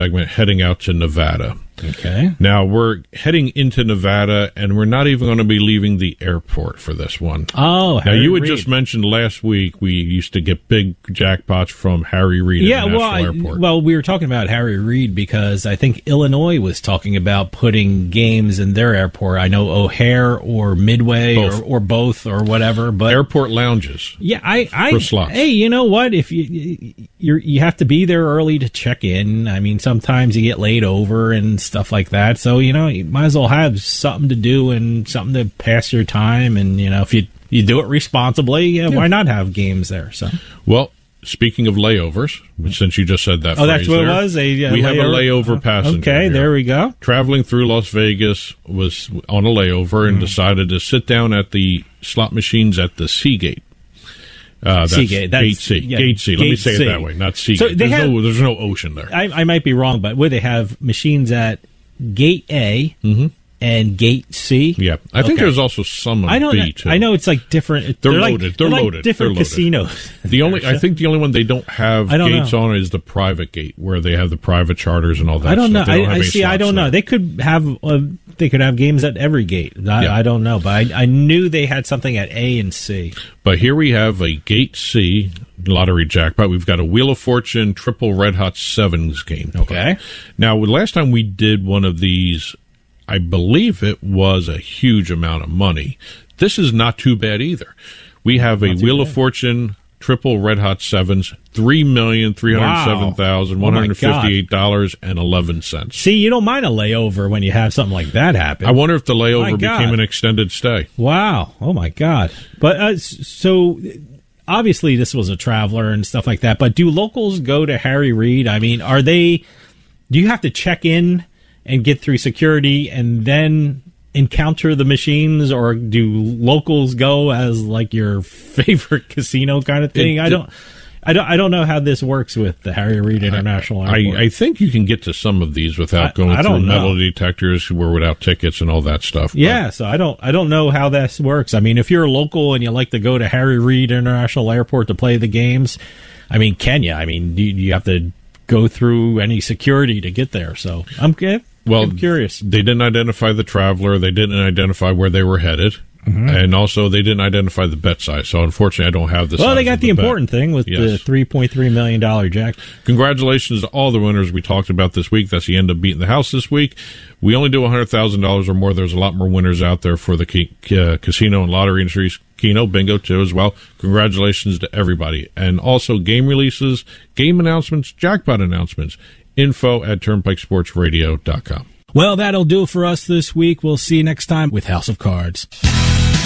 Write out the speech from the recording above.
segment heading out to Nevada. Okay. Now, we're heading into Nevada, and we're not even going to be leaving the airport for this one. Oh, now, you had just mentioned last week we used to get big jackpots from Harry Reid International Airport. Well, we were talking about Harry Reid because I think Illinois was talking about putting games in their airport. I know O'Hare or Midway or both or whatever. But airport lounges. Yeah, for slots. Hey, you know what? If you have to be there early to check in. I mean, sometimes you get laid over and stuff like that. So, you might as well have something to do and something to pass your time. And, if you do it responsibly, why not have games there? So, well, speaking of layovers, since you just said that phrase that's what there, it was? We have a layover passenger. Okay, here. There we go. Traveling through Las Vegas, was on a layover and decided to sit down at the slot machines at the Seagate. That's Seagate. Gate C. Yeah, Gate C. Let me say C. it that way, not Seagate. So there's no ocean there. I might be wrong, but would they have machines at Gate A and Gate C? Yeah. I think there's also some at B, too. I know it's like different. They're loaded. They're loaded. Different they're casinos. I think the only one they don't have gates on is the private gate, where they have the private charters and all that. I don't know. I don't know. They could have games at every gate. I don't know, but I knew they had something at A and C. But here we have a Gate C lottery jackpot. We've got a Wheel of Fortune triple Red Hot Sevens game. Okay. Now, last time we did one of these, I believe it was a huge amount of money. This is not too bad either. We have a Wheel of Fortune triple Red Hot Sevens, $3,307,158.11. See, you don't mind a layover when you have something like that happen. I wonder if the layover became an extended stay. Wow. Oh, my God. But so obviously this was a traveler and stuff like that, but do locals go to Harry Reid? I mean, do you have to check in and get through security and then encounter the machines, or do locals go as like your favorite casino kind of thing? I don't know how this works with the Harry Reid International Airport. I think you can get to some of these without going through metal detectors or without tickets and all that stuff. Yeah, so I don't know how this works. I mean, if you're a local and you like to go to Harry Reid International Airport to play the games, I mean, can you? I mean, do you have to go through any security to get there? So I'm curious. They didn't identify the traveler. They didn't identify where they were headed. And also, they didn't identify the bet size. So, unfortunately, I don't have the size. Well, they got the important thing with the $3.3 million jack. Congratulations to all the winners we talked about this week. That's the end of Beating the House this week. We only do $100,000 or more. There's a lot more winners out there for the casino and lottery industries. Keno, bingo, too, as well. Congratulations to everybody. And also, game releases, game announcements, jackpot announcements. info@turnpikesportsradio.com. Well, that'll do it for us this week. We'll see you next time with House of Cards.